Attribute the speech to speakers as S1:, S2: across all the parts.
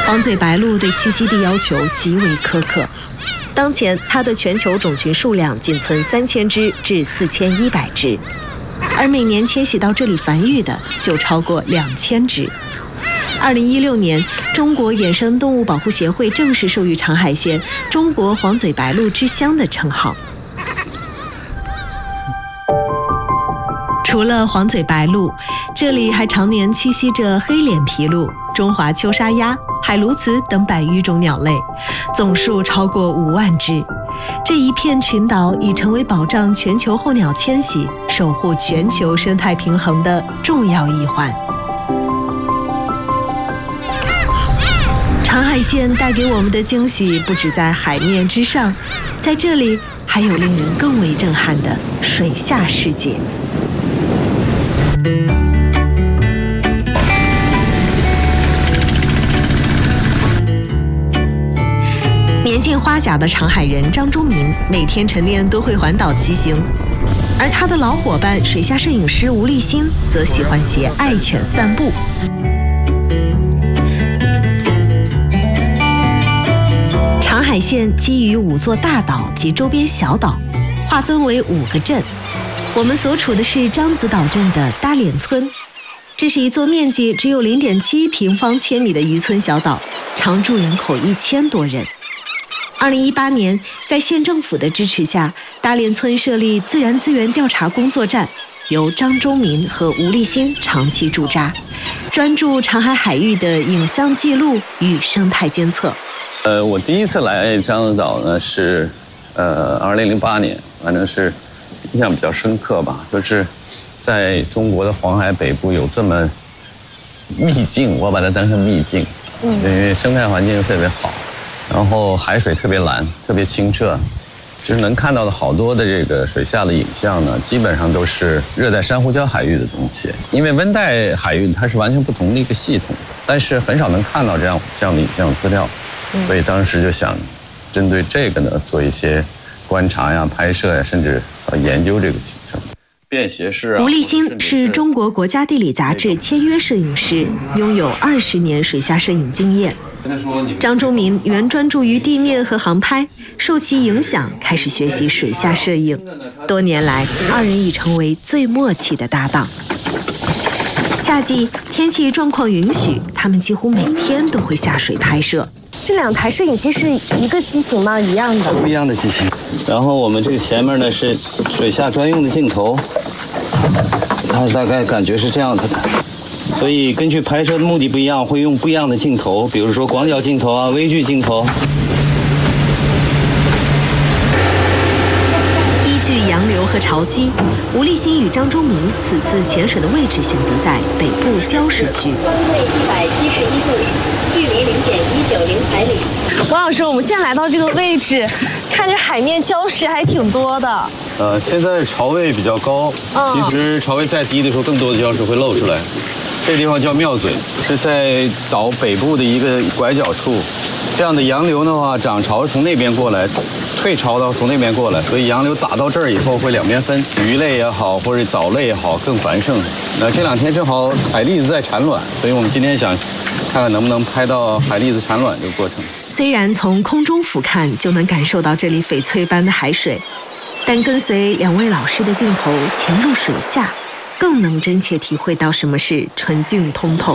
S1: 黄嘴白鹭对栖息地要求极为苛刻，当前它的全球种群数量仅存3000只至4100只，而每年迁徙到这里繁育的就超过2000只。2016年，中国野生动物保护协会正式授予长海县“中国黄嘴白鹭之乡”的称号。除了黄嘴白鹭，这里还常年栖息着黑脸琵鹭、中华秋沙鸭、海鸬鹚等100余种鸟类，总数超过5万只。这一片群岛已成为保障全球候鸟迁徙、守护全球生态平衡的重要一环。长海县带给我们的惊喜不止在海面之上，在这里还有令人更为震撼的水下世界。年近花甲的长海人张忠民每天晨练都会环岛骑行，而他的老伙伴水下摄影师吴立新则喜欢携爱犬散步。长海县基于5座大岛及周边小岛，划分为5个镇。我们所处的是獐子岛镇的搭脸村，这是一座面积只有0.7平方千米的渔村小岛，常住人口1000多人。2018年，在县政府的支持下，搭脸村设立自然资源调查工作站，由张忠民和吴立新长期驻扎，专注长海海域的影像记录与生态监测。
S2: 我第一次来獐子岛呢是2008年，反正是印象比较深刻吧，就是在中国的黄海北部有这么秘境，我把它当成秘境，因为生态环境特别好，然后海水特别蓝，特别清澈，就是能看到的好多的这个水下的影像呢，基本上都是热带珊瑚礁海域的东西。因为温带海域它是完全不同的一个系统，但是很少能看到这样的影像资料，所以当时就想针对这个呢做一些观察呀、拍摄呀，甚至研究这个行程。便携式
S1: 吴立新是中国国家地理杂志签约摄影师，拥有20年水下摄影经验。张忠民原专注于地面和航拍，受其影响开始学习水下摄影。多年来，2人已成为最默契的搭档。夏季天气状况允许，他们几乎每天都会下水拍摄。这2台摄影机是一个机型吗？一样的？
S2: 不一样的机型。然后我们这个前面呢是水下专用的镜头，它大概感觉是这样子的。所以根据拍摄的目的不一样，会用不一样的镜头，比如说广角镜头啊、微距镜头。
S1: 依据洋流和潮汐，吴立新与张忠民此次潜水的位置选择在北部礁石区。东纬171度，距离0.190海里。王老师，我们现在来到这个位置，看着海面礁石还挺多的。
S2: 现在潮位比较高，其实潮位再低的时候，更多的礁石会露出来。这地方叫庙嘴，是在岛北部的一个拐角处。这样的洋流的话，涨潮从那边过来，退潮到从那边过来，所以洋流打到这儿以后会两边分，鱼类也好，或者藻类也好，更繁盛。这2天正好海蛎子在产卵，所以我们今天想看看能不能拍到海蛎子产卵这个过程。
S1: 虽然从空中俯瞰就能感受到这里翡翠般的海水，但跟随2位老师的镜头潜入水下，更能真切体会到什么是纯净通透。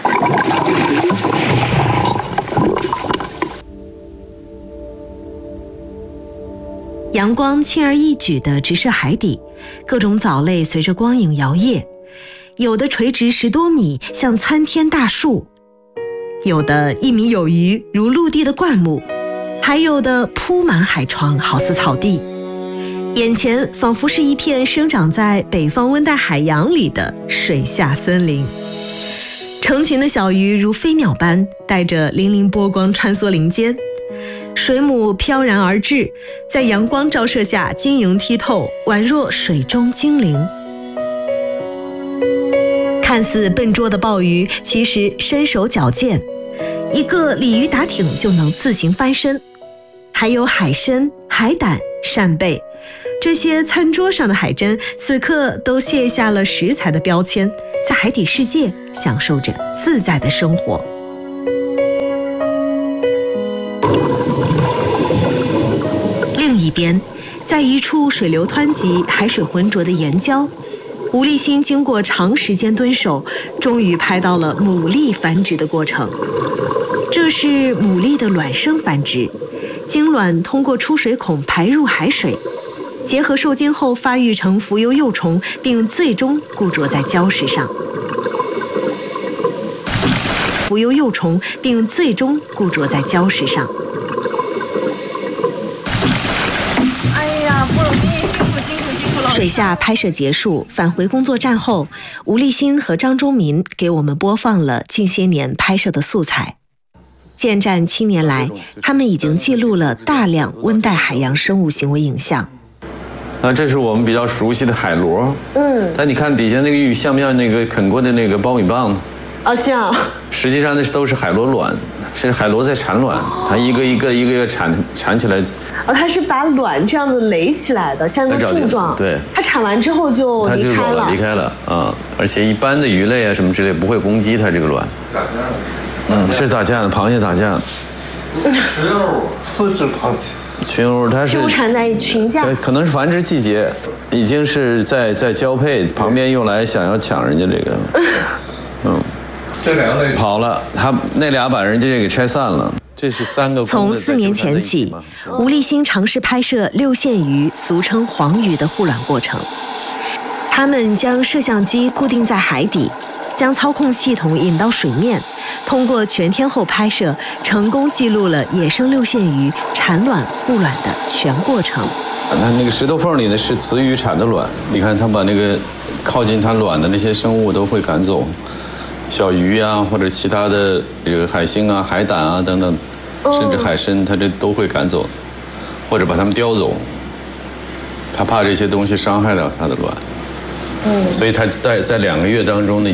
S1: 阳光轻而易举地直射海底，各种藻类随着光影摇曳，有的垂直10多米，像参天大树；有的1米有余，如陆地的灌木；还有的铺满海床，好似草地。眼前仿佛是一片生长在北方温带海洋里的水下森林，成群的小鱼如飞鸟般带着粼粼波光穿梭林间，水母飘然而至，在阳光照射下晶莹剔透，宛若水中精灵。看似笨拙的鲍鱼，其实身手矫健，一个鲤鱼打挺就能自行翻身。还有海参、海胆、扇贝，这些餐桌上的海珍此刻都卸下了食材的标签，在海底世界享受着自在的生活。 一边，在一处水流湍急、海水浑浊的岩礁，吴立新经过长时间蹲守，终于拍到了牡蛎繁殖的过程。这是牡蛎的卵生繁殖，精卵通过出水孔排入海水，结合受精后发育成浮游幼虫，并最终固着在礁石上。浮游幼虫，并最终固着在礁石上。
S3: 哎呀，不容易，辛苦了。
S1: 水下拍摄结束，返回工作站后，吴立新和张忠民给我们播放了近些年拍摄的素材。建站7年来，他们已经记录了大量温带海洋生物行为影像。
S2: 这是我们比较熟悉的海螺。但你看底下那个鱼像不像那个啃过的那个苞米棒子？
S3: 像。
S2: 实际上那都是海螺卵，是海螺在产卵，它一个一个产起来。
S3: 它是把卵这样子垒起来的，像一个柱状。
S2: 对。
S3: 它产完之后就离开了。
S2: 离开了啊！而且一般的鱼类啊什么之类不会攻击它这个卵。是打架的，螃蟹打架。
S4: 群鸥，4只螃蟹。
S2: 群鸥它是
S3: 纠缠在群架。
S2: 可能是繁殖季节，已经是在交配，旁边又来想要抢人家这个。
S4: 这两个
S2: 跑了，那俩把人家这给拆散了。这是3个。
S1: 从4年前起，吴立新尝试拍摄六线鱼，俗称黄鱼的护卵过程。他们将摄像机固定在海底，将操控系统引到水面，通过全天候拍摄，成功记录了野生六线鱼产卵护卵的全过程。
S2: 那个石头缝里呢是雌鱼产的卵，你看它把那个靠近它卵的那些生物都会赶走。小鱼啊，或者其他的这个海星啊、海胆啊等等，甚至海参，它这都会赶走，或者把它们叼走。它怕这些东西伤害到它的卵，所以它在2个月当中呢。